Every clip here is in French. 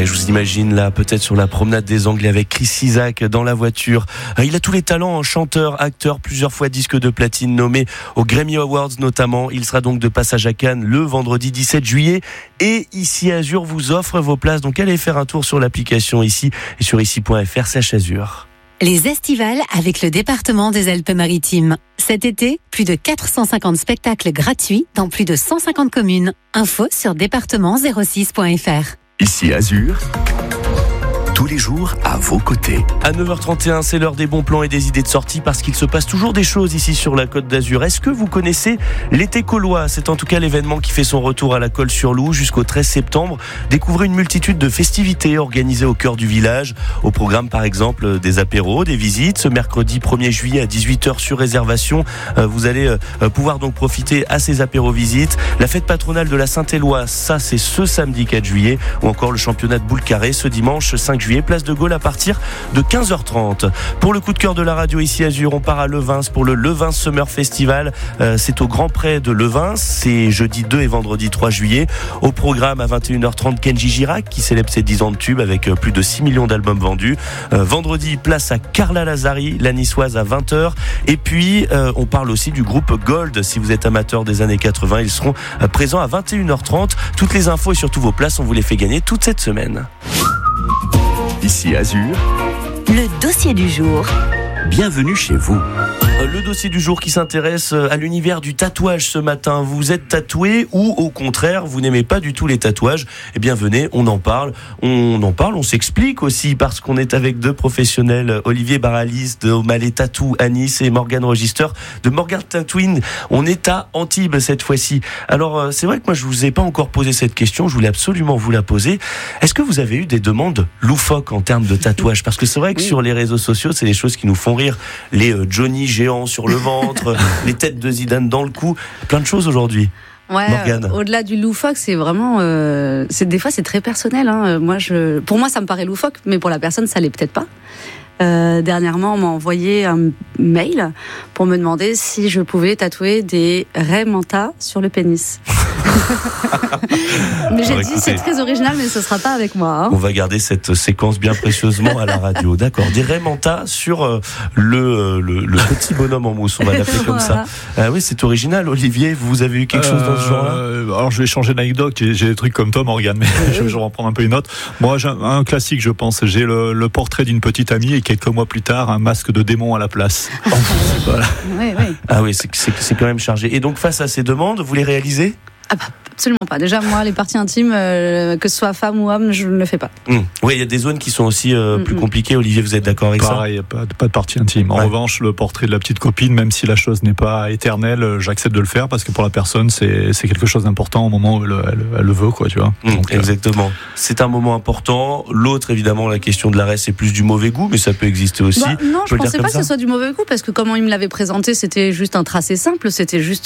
Ouais, je vous imagine là, peut-être sur la promenade des Anglais avec Chris Isaak dans la voiture. Il a tous les talents, chanteur, acteur, plusieurs fois disque de platine, nommé aux Grammy Awards notamment. Il sera donc de passage à Cannes le vendredi 17 juillet. Et Ici Azur vous offre vos places. Donc allez faire un tour sur l'application ici et sur ici.fr/Azur. Les Estivales avec le département des Alpes-Maritimes. Cet été, plus de 450 spectacles gratuits dans plus de 150 communes. Info sur département06.fr. Ici Azur, tous les jours à vos côtés. À 9h31, c'est l'heure des bons plans et des idées de sortie parce qu'il se passe toujours des choses ici sur la Côte d'Azur. Est-ce que vous connaissez l'été caulois ? C'est en tout cas l'événement qui fait son retour à la Colle-sur-Loup jusqu'au 13 septembre. Découvrez une multitude de festivités organisées au cœur du village. Au programme par exemple des apéros, des visites. Ce mercredi 1er juillet à 18h sur réservation, vous allez pouvoir donc profiter à ces apéros-visites. La fête patronale de la Saint-Éloi, ça c'est ce samedi 4 juillet. Ou encore le championnat de boule carré ce dimanche 5 juillet, place de Gaulle à partir de 15h30. Pour le coup de cœur de la radio ici Azur, on part à Levins pour le Levins Summer Festival. C'est au Grand Pré de Levins, c'est jeudi 2 et vendredi 3 juillet. Au programme à 21h30, Kenji Girac qui célèbre ses 10 ans de tube avec plus de 6 millions d'albums vendus. Vendredi, place à Carla Lazari, la niçoise à 20h. Et puis, on parle aussi du groupe Gold. Si vous êtes amateur des années 80, ils seront présents à 21h30. Toutes les infos et surtout vos places, on vous les fait gagner toute cette semaine. Ici Azur, Le dossier du jour. bienvenue chez vous. Le dossier du jour qui s'intéresse à l'univers du tatouage ce matin. Vous êtes tatoué ou au contraire, vous n'aimez pas du tout les tatouages ? Eh bien venez, on en parle, on s'explique aussi parce qu'on est avec deux professionnels, Olivier Baralis de O'Malley Tattoo à Nice et Morgane Register de Morgan Tattooing. On est à Antibes cette fois-ci. Alors c'est vrai que moi je vous ai pas encore posé cette question, je voulais absolument vous la poser. Est-ce que vous avez eu des demandes loufoques en termes de tatouage ? Parce que c'est vrai que sur les réseaux sociaux, c'est des choses qui nous font rire. Les Johnny géants sur le ventre, les têtes de Zidane dans le cou, plein de choses aujourd'hui. Ouais, au-delà du loufoque, c'est vraiment, des fois c'est très personnel. Hein. Pour moi, ça me paraît loufoque, mais pour la personne, ça l'est peut-être pas. Dernièrement, on m'a envoyé un mail pour me demander si je pouvais tatouer des raies manta sur le pénis. Mais j'ai dit c'est très original, mais ce sera pas avec moi. Hein. On va garder cette séquence bien précieusement à la radio. D'accord. Des raies manta sur le petit bonhomme en mousse, on va l'appeler comme ça. Oui, c'est original. Olivier, vous avez eu quelque chose dans ce genre-là ? Alors je vais changer d'anecdote. J'ai des trucs comme toi, Morgane, mais je vais en prendre un peu une autre. Moi, j'ai un classique, je pense. J'ai le portrait d'une petite amie et quelques mois plus tard, un masque de démon à la place. Voilà. Oui. Ah oui, c'est quand même chargé. Et donc face à ces demandes, vous les réalisez ? Absolument pas. Déjà, moi, les parties intimes, que ce soit femme ou homme, je ne le fais pas. Oui, il y a des zones qui sont aussi plus compliquées. Olivier, vous êtes d'accord avec Pareil, ça ? Pareil, pas de partie intime. En revanche, le portrait de la petite copine, même si la chose n'est pas éternelle, j'accepte de le faire parce que pour la personne, c'est quelque chose d'important au moment où elle le veut, quoi, tu vois. Donc, exactement. C'est un moment important. L'autre, évidemment, la question de l'arrêt, c'est plus du mauvais goût, mais ça peut exister aussi. Non, je pensais pas que ce soit du mauvais goût parce que comment il me l'avait présenté, c'était juste un tracé simple, c'était juste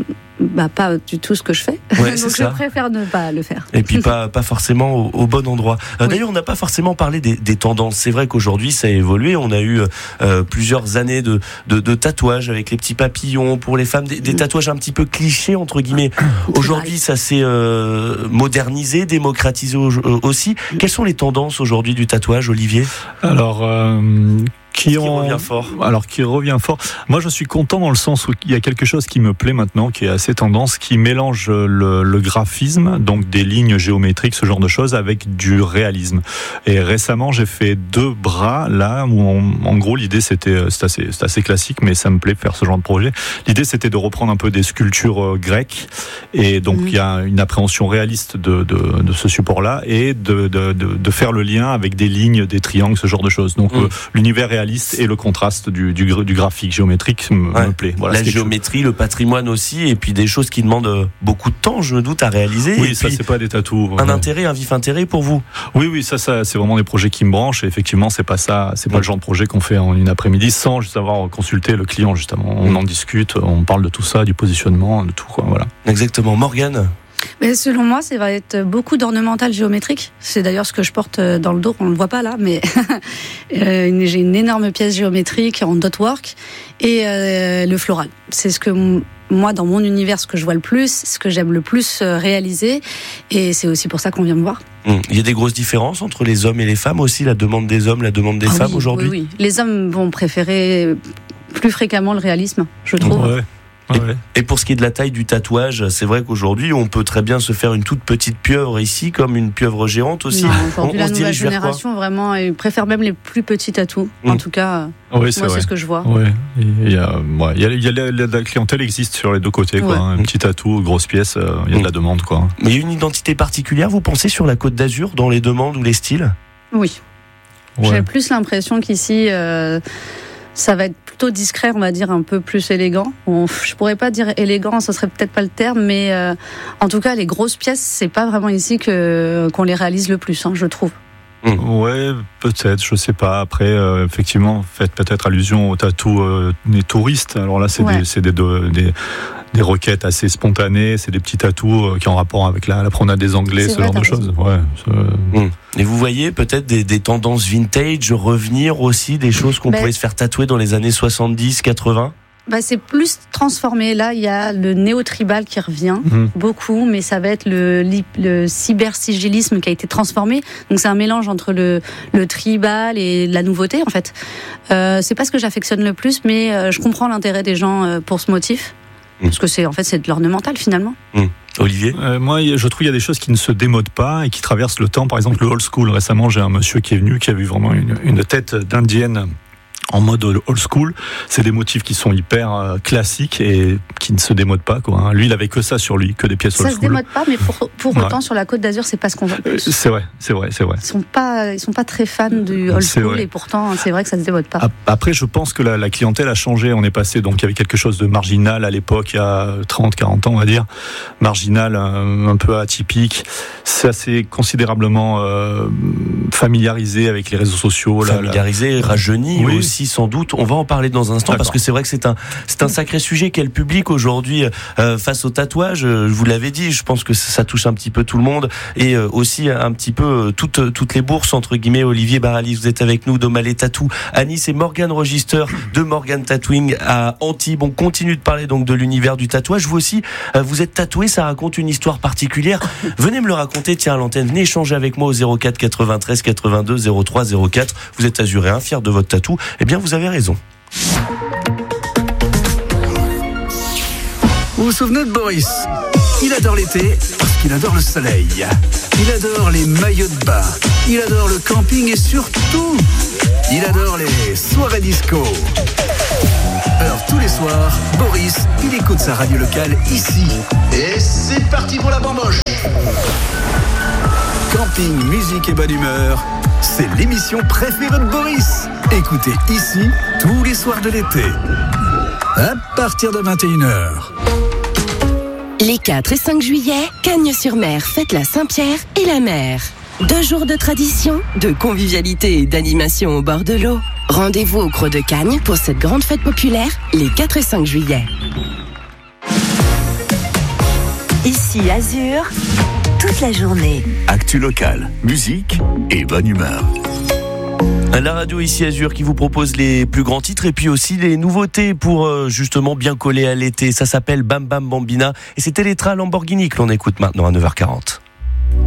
pas du tout ce que je fais. Ouais, donc je préfère ne pas le faire. Et puis pas forcément au bon endroit. D'ailleurs, on n'a pas forcément parlé des tendances. C'est vrai qu'aujourd'hui, ça a évolué. On a eu plusieurs années de tatouages avec les petits papillons pour les femmes, des tatouages un petit peu clichés entre guillemets. Aujourd'hui, ça s'est modernisé, démocratisé aussi. Quelles sont les tendances aujourd'hui du tatouage, Olivier ? Alors. Qui revient fort. Alors, qui revient fort. Moi, je suis content dans le sens où il y a quelque chose qui me plaît maintenant, qui est assez tendance, qui mélange le graphisme, donc des lignes géométriques, ce genre de choses, avec du réalisme. Et récemment, j'ai fait 2 bras, là, où en gros, l'idée, c'est assez classique, mais ça me plaît de faire ce genre de projet. L'idée, c'était de reprendre un peu des sculptures grecques. Et donc, il y a une appréhension réaliste de ce support-là et de faire le lien avec des lignes, des triangles, ce genre de choses. Donc, l'univers réaliste et le contraste du graphique géométrique me plaît. Voilà, la géométrie, le patrimoine aussi, et puis des choses qui demandent beaucoup de temps, je me doute, à réaliser. Oui, et ça, c'est pas des tatous. Un vif intérêt pour vous. Oui, ça, c'est vraiment des projets qui me branchent. Et effectivement, c'est pas le genre de projet qu'on fait en une après-midi sans juste avoir consulté le client, justement. On en discute, on parle de tout ça, du positionnement, de tout, quoi, voilà. Exactement. Morgane ? Mais selon moi, ça va être beaucoup d'ornemental géométrique. C'est d'ailleurs ce que je porte dans le dos. On ne le voit pas là, mais j'ai une énorme pièce géométrique en dot work et le floral. C'est ce que moi, dans mon univers, ce que je vois le plus, ce que j'aime le plus réaliser. Et c'est aussi pour ça qu'on vient me voir. Il y a des grosses différences entre les hommes et les femmes aussi, la demande des hommes, la demande des femmes aujourd'hui. Oui. Les hommes vont préférer plus fréquemment le réalisme, je trouve. Ouais. Et pour ce qui est de la taille du tatouage, c'est vrai qu'aujourd'hui, on peut très bien se faire une toute petite pieuvre ici, comme une pieuvre géante aussi. Non, aujourd'hui, la nouvelle génération, vraiment, préfère même les plus petits tatous. En tout cas, moi, c'est ce que je vois. Ouais. La clientèle existe sur les deux côtés, quoi. Un petit tatou, grosse pièce, il y a de la demande, quoi. Mais il y a une identité particulière, vous pensez, sur la Côte d'Azur, dans les demandes ou les styles ? Oui. J'ai plus l'impression qu'ici, ça va être plutôt discret, on va dire, un peu plus élégant. Je pourrais pas dire élégant, ce serait peut-être pas le terme, mais en tout cas, les grosses pièces, c'est pas vraiment ici qu'on les réalise le plus, je trouve. Ouais, peut-être, je sais pas. Après, effectivement, faites peut-être allusion aux tatous des touristes. Alors là, c'est des requêtes assez spontanées, c'est des petits tatous qui ont rapport avec la promenade des Anglais, ce genre de choses. Et vous voyez peut-être des tendances vintage revenir aussi, des choses qu'on pouvait se faire tatouer dans les années 70, 80 ? C'est plus transformé. Là, il y a le néo-tribal qui revient beaucoup, mais ça va être le cyber-sigilisme qui a été transformé. Donc c'est un mélange entre le tribal et la nouveauté, en fait. C'est pas ce que j'affectionne le plus, mais je comprends l'intérêt des gens pour ce motif. Parce que c'est de l'ornemental finalement. Olivier ? Moi, je trouve qu'il y a des choses qui ne se démodent pas et qui traversent le temps. Par exemple, le old school. Récemment, j'ai un monsieur qui est venu, qui a vu vraiment une tête d'indienne en mode old school. C'est des motifs qui sont hyper classiques et qui ne se démodent pas, quoi. Lui, il avait que ça sur lui, que des pièces old school. Ça se démode pas, mais pour autant, sur la Côte d'Azur, c'est pas ce qu'on voit plus. C'est vrai. Ils sont pas très fans du old school et pourtant, c'est vrai que ça se démode pas. Après, je pense que la clientèle a changé. On est passé, donc, il y avait quelque chose de marginal à l'époque, il y a 30, 40 ans, on va dire. Marginal, un peu atypique. Ça s'est considérablement familiarisé avec les réseaux sociaux. Familiarisé, rajeuni aussi. Sans doute, on va en parler dans un instant. D'accord. Parce que c'est vrai que c'est un sacré sujet. Quel public aujourd'hui face au tatouage, vous l'avez dit, je pense que ça touche un petit peu tout le monde et aussi un petit peu toutes les bourses entre guillemets. Olivier Baralis, vous êtes avec nous d'Omalé Tattoo à Nice et Morgane Register de Morgane Tattooing à Antibes. On continue de parler donc de l'univers du tatouage. Vous aussi, vous êtes tatoué, ça raconte une histoire particulière. Venez me le raconter, tiens, à l'antenne, venez échanger avec moi au 04 93 82 03 04. Vous êtes azuréen, fier de votre tatou. Eh bien, vous avez raison. Vous vous souvenez de Boris ? Il adore l'été parce qu'il adore le soleil. Il adore les maillots de bain. Il adore le camping et surtout, il adore les soirées disco. Alors tous les soirs, Boris, il écoute sa radio locale ici. Et c'est parti pour la bamboche. Camping, musique et bonne humeur, c'est l'émission préférée de Boris. Écoutez ici tous les soirs de l'été, à partir de 21h. Les 4 et 5 juillet, Cagnes-sur-Mer fête la Saint-Pierre et la mer. 2 jours de tradition, de convivialité et d'animation au bord de l'eau. Rendez-vous au Creux de Cagnes pour cette grande fête populaire les 4 et 5 juillet. Ici Azur, toute la journée. Actu locale, musique et bonne humeur. La radio ici Azur qui vous propose les plus grands titres et puis aussi les nouveautés pour justement bien coller à l'été. Ça s'appelle Bam Bam Bambina et c'est Elettra Lamborghini que l'on écoute maintenant à 9h40.